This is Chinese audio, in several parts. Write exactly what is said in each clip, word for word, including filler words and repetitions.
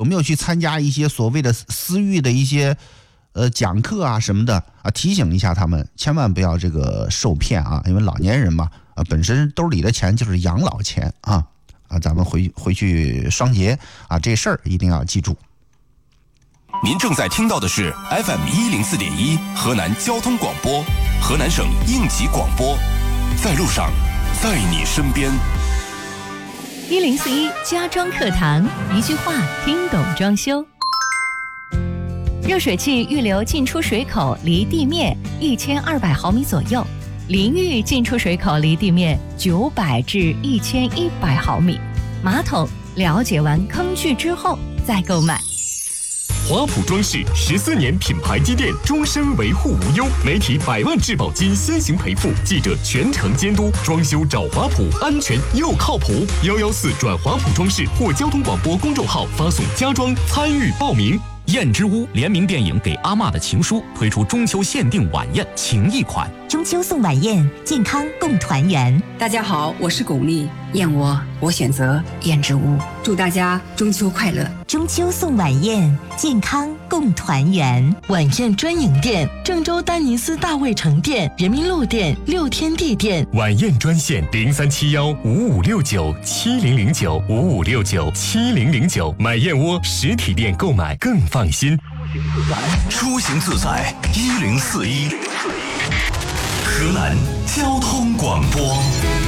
有没有去参加一些所谓的私域的一些呃讲课啊什么的啊，提醒一下他们，千万不要这个受骗啊，因为老年人嘛啊，本身兜里的钱就是养老钱啊啊，咱们回回去双节啊，这事儿一定要记住。 您正在听到的是 F M 一零四点一河南交通广播，河南省应急广播，在路上，在你身边。 一零四一家装课堂，一句话听懂装修。热水器预留进出水口离地面一千二百毫米左右，淋浴进出水口离地面九百至一千一百毫米。马桶了解完坑距之后再购买。 华普装饰十四年品牌积淀，终身维护无忧，媒体百万质保金先行赔付，记者全程监督，装修找华普，安全又靠谱。幺幺四转华普装饰或交通广播公众号发送家装参与报名。 燕之屋联名电影《给阿嬷的情书》推出中秋限定晚宴情谊款， 中秋送晚宴，健康共团圆。 大家好，我是巩俐，燕窝我选择燕之屋，祝大家中秋快乐。 中秋送晚宴，健康共团圆。 晚宴专营店：郑州丹尼斯大卫城店、人民路店、六天地店。 晚宴专线零三七幺五五六九七零零九五五六九七零零九。买燕窝实体店购买更放心。 出行自在一零四一，河南交通广播。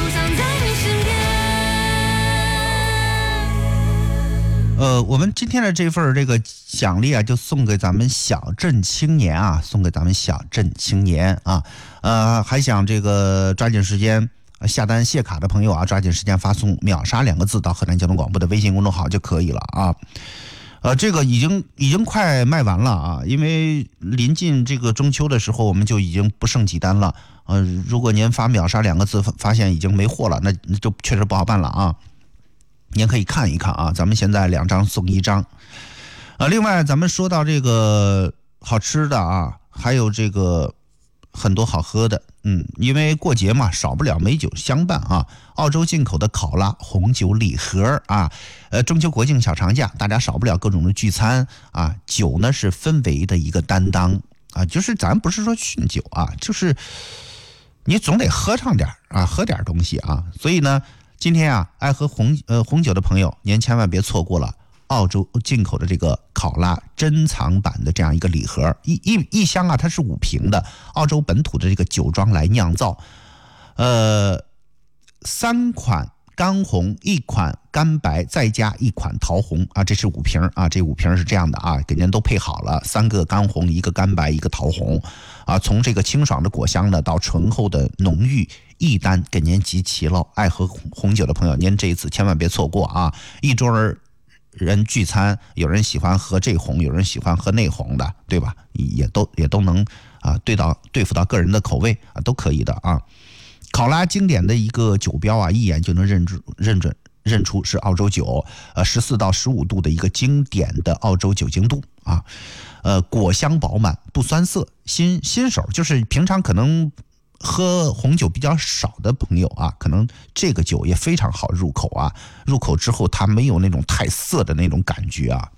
呃，我们今天的这份这个奖励啊，就送给咱们小镇青年啊，送给咱们小镇青年啊。呃，还想这个抓紧时间下单谢卡的朋友啊，抓紧时间发送秒杀两个字到河南交通广播的微信公众号就可以了啊。呃，这个已经已经快卖完了啊，因为临近这个中秋的时候，我们就已经不剩几单了。呃，如果您发秒杀两个字发现已经没货了，那就确实不好办了啊。您可以看一看啊，咱们现在两张送一张。呃，另外咱们说到这个好吃的啊，还有这个很多好喝的，嗯，因为过节嘛，少不了美酒相伴啊。澳洲进口的考拉红酒礼盒啊，呃，中秋国庆小长假，大家少不了各种的聚餐啊。酒呢是氛围的一个担当啊，就是咱不是说酗酒啊，就是你总得喝上点啊，喝点东西啊。所以呢，今天啊，爱喝红呃红酒的朋友，您千万别错过了澳洲进口的这个考拉珍藏版的这样一个礼盒，一一一箱啊，它是五瓶的，澳洲本土的这个酒庄来酿造，呃，三款干红，一款干白，再加一款桃红啊，这是五瓶啊，这五瓶是这样的啊，给您都配好了，三个干红，一个干白，一个桃红啊，从这个清爽的果香呢，到醇厚的浓郁。一单给您集齐了，爱喝红酒的朋友，您这一次千万别错过啊！一桌人聚餐，有人喜欢喝这红，有人喜欢喝那红的，对吧？也都也都能啊，对到对付到个人的口味啊，都可以的啊。考拉经典的一个酒标啊，一眼就能认出认准认出是澳洲酒，呃，十四到十五度的一个经典的澳洲酒精度啊，呃，果香饱满，不酸涩，新新手就是平常可能。喝红酒比较少的朋友啊，可能这个酒也非常好入口啊。入口之后，它没有那种太涩的那种感觉啊。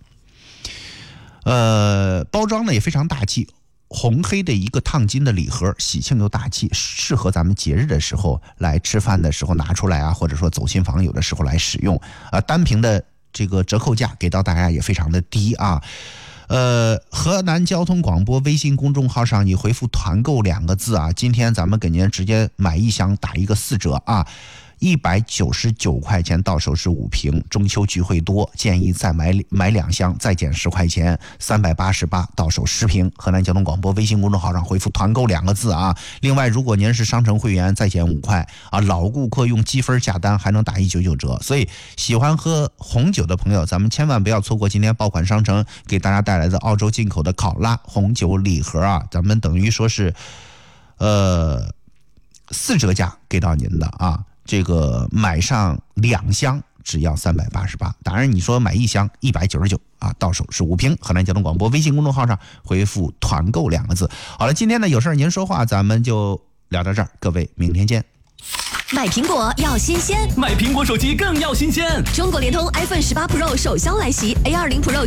呃，包装呢也非常大气，红黑的一个烫金的礼盒，喜庆又大气，适合咱们节日的时候来吃饭的时候拿出来啊，或者说走亲访友的时候来使用啊。单瓶的这个折扣价给到大家也非常的低啊。呃，河南交通广播微信公众号上，你回复团购两个字啊，今天咱们给您直接买一箱打一个四折啊，一百九十九块钱到手是五瓶，中秋聚会多，建议再买买两箱，再减十块钱，三百八十八到手十瓶。河南交通广播微信公众号上回复团购两个字啊。另外，如果您是商城会员，再减五块啊，老顾客用积分下单还能打一九九折。所以喜欢喝红酒的朋友，咱们千万不要错过今天爆款商城给大家带来的澳洲进口的考拉红酒礼盒啊，咱们等于说是呃四折价给到您的啊。这个买上两箱只要三百八十八，当然你说买一箱一百九十九啊，到手是五瓶。河南交通广播微信公众号上回复团购两个字。好了，今天呢有事您说话，咱们就聊到这儿，各位明天见。 买苹果要新鲜， 买苹果手机更要新鲜。 中国联通 iPhone 十八 Pro 首销来袭 ，A 二十 Pro